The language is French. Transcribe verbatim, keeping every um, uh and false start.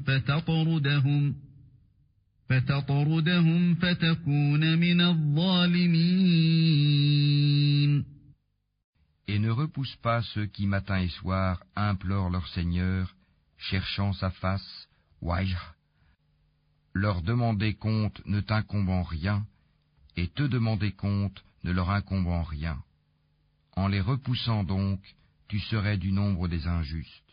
فتطردهم فتطردهم فتكون من الظالمين. Et ne repousse pas ceux qui matin et soir implorent leur Seigneur, cherchant sa face, wajh. Leur demander compte ne t'incombe en rien, et te demander compte ne leur incombe en rien. En les repoussant donc, tu serais du nombre des injustes.